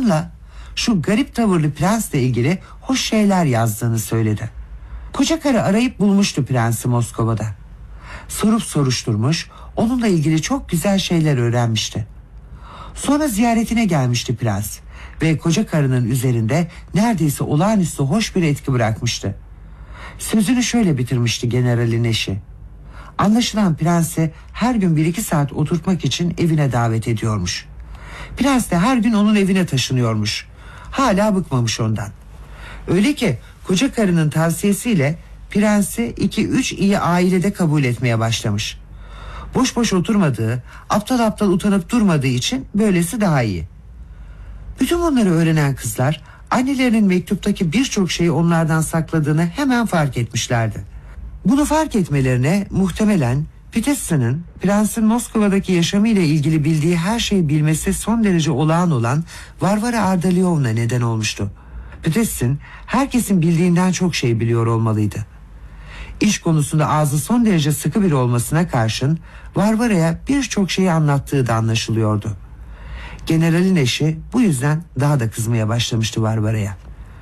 telefonla şu garip tavırlı prensle ilgili hoş şeyler yazdığını söyledi. Koca karı arayıp bulmuştu prensi Moskova'da. Sorup soruşturmuş, onunla ilgili çok güzel şeyler öğrenmişti. Sonra ziyaretine gelmişti prens ve koca karının üzerinde neredeyse olağanüstü hoş bir etki bırakmıştı. Sözünü şöyle bitirmişti generalin eşi. Anlaşılan prensi her gün 1-2 saat oturtmak için evine davet ediyormuş. Prens de her gün onun evine taşınıyormuş. Hala bıkmamış ondan. Öyle ki koca karının tavsiyesiyle prensi 2-3 iyi ailede kabul etmeye başlamış. Boş boş oturmadığı, aptal aptal utanıp durmadığı için böylesi daha iyi. Bütün bunları öğrenen kızlar annelerinin mektuptaki birçok şeyi onlardan sakladığını hemen fark etmişlerdi. Bunu fark etmelerine muhtemelen Pitessa'nın prensin Moskova'daki yaşamıyla ilgili bildiği her şeyi bilmesi son derece olağan olan Varvara Ardalionovna neden olmuştu. Pitessa'nın herkesin bildiğinden çok şey biliyor olmalıydı. İş konusunda ağzı son derece sıkı biri olmasına karşın Varvara'ya birçok şeyi anlattığı da anlaşılıyordu. Generalin eşi bu yüzden daha da kızmaya başlamıştı Varvara'ya.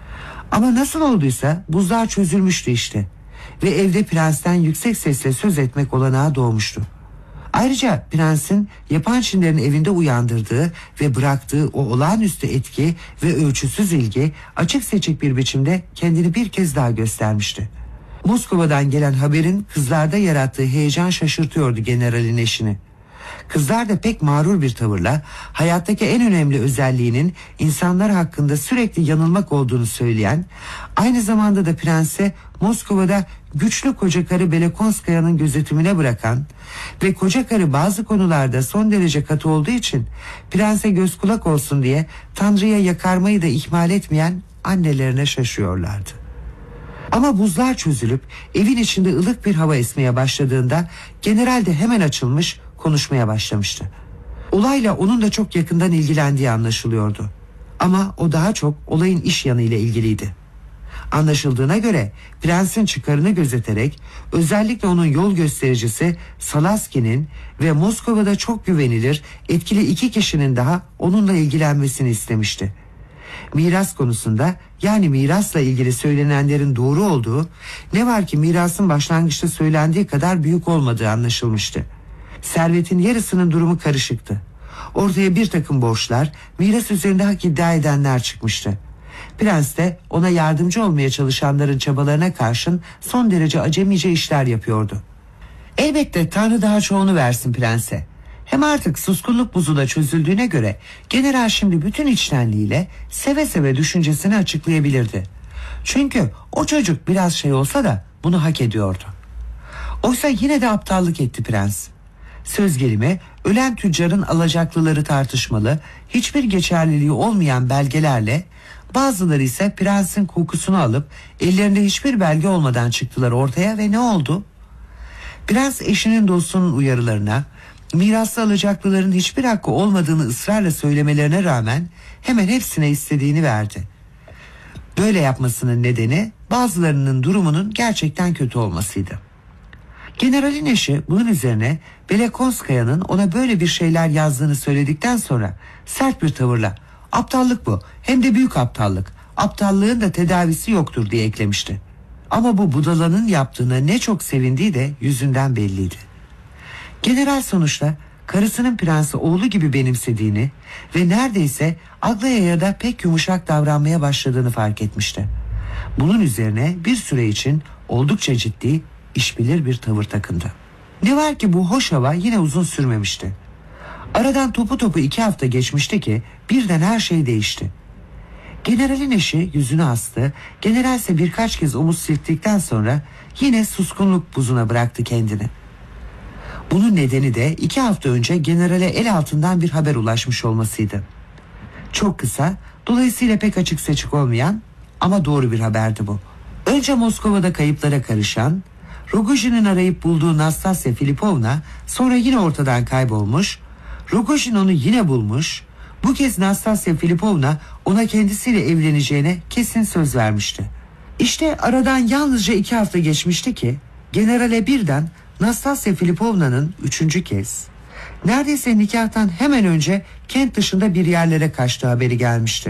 Ama nasıl olduysa buzlar çözülmüştü işte ve evde prensten yüksek sesle söz etmek olanağı doğmuştu. Ayrıca prensin yapan Çinlerin evinde uyandırdığı ve bıraktığı o olağanüstü etki ve ölçüsüz ilgi açık seçik bir biçimde kendini bir kez daha göstermişti. Moskova'dan gelen haberin kızlarda yarattığı heyecan şaşırtıyordu generalin eşini. Kızlar da pek mağrur bir tavırla hayattaki en önemli özelliğinin insanlar hakkında sürekli yanılmak olduğunu söyleyen, aynı zamanda da prense Moskova'da güçlü koca karı Belekonskaya'nın gözetimine bırakan ve koca karı bazı konularda son derece katı olduğu için prense göz kulak olsun diye Tanrı'ya yakarmayı da ihmal etmeyen annelerine şaşıyorlardı. Ama buzlar çözülüp evin içinde ılık bir hava esmeye başladığında general de hemen açılmış, konuşmaya başlamıştı. Olayla onun da çok yakından ilgilendiği anlaşılıyordu. Ama o daha çok olayın iş yanıyla ilgiliydi. Anlaşıldığına göre prensin çıkarını gözeterek özellikle onun yol göstericisi Salaski'nin ve Moskova'da çok güvenilir, etkili 2 kişinin daha onunla ilgilenmesini istemişti. Miras konusunda, yani mirasla ilgili söylenenlerin doğru olduğu, ne var ki mirasın başlangıçta söylendiği kadar büyük olmadığı anlaşılmıştı. Servetin yarısının durumu karışıktı. Ortaya bir takım borçlar, miras üzerinde hak iddia edenler çıkmıştı. Prens de ona yardımcı olmaya çalışanların çabalarına karşın son derece acemice işler yapıyordu. Elbette Tanrı daha çoğunu versin prense. Hem artık suskunluk buzu da çözüldüğüne göre general şimdi bütün içtenliğiyle seve seve düşüncesini açıklayabilirdi. Çünkü o çocuk biraz şey olsa da bunu hak ediyordu. Oysa yine de aptallık etti prens. Söz gelimi ölen tüccarın alacaklıları tartışmalı, hiçbir geçerliliği olmayan belgelerle, bazıları ise prensin kokusunu alıp ellerinde hiçbir belge olmadan çıktılar ortaya ve ne oldu? Prens eşinin dostunun uyarılarına, miraslı alacaklıların hiçbir hakkı olmadığını ısrarla söylemelerine rağmen hemen hepsine istediğini verdi. Böyle yapmasının nedeni bazılarının durumunun gerçekten kötü olmasıydı. Generalin eşi bunun üzerine Belekonskaya'nın ona böyle bir şeyler yazdığını söyledikten sonra sert bir tavırla "Aptallık bu, hem de büyük aptallık. Aptallığın da tedavisi yoktur" diye eklemişti. Ama bu budalanın yaptığına ne çok sevindiği de yüzünden belliydi. General sonuçta karısının prensi oğlu gibi benimsediğini ve neredeyse Aglaia'ya da pek yumuşak davranmaya başladığını fark etmişti. Bunun üzerine bir süre için oldukça ciddi, işbilir bir tavır takındı. Ne var ki bu hoş hava yine uzun sürmemişti. Aradan topu 2 hafta geçmişti ki birden her şey değişti. Generalin eşi yüzünü astı, general ise birkaç kez omuz silktikten sonra yine suskunluk buzuna bıraktı kendini. Bunun nedeni de 2 hafta önce generale el altından bir haber ulaşmış olmasıydı. Çok kısa, dolayısıyla pek açık seçik olmayan ama doğru bir haberdi bu. Önce Moskova'da kayıplara karışan, Rogojin'in arayıp bulduğu Nastasya Filipovna sonra yine ortadan kaybolmuş, Rogojin onu yine bulmuş, bu kez Nastasya Filipovna ona kendisiyle evleneceğine kesin söz vermişti. İşte aradan yalnızca 2 hafta geçmişti ki generale birden Nastasya Filipovna'nın 3. kez neredeyse nikahtan hemen önce kent dışında bir yerlere kaçtığı haberi gelmişti.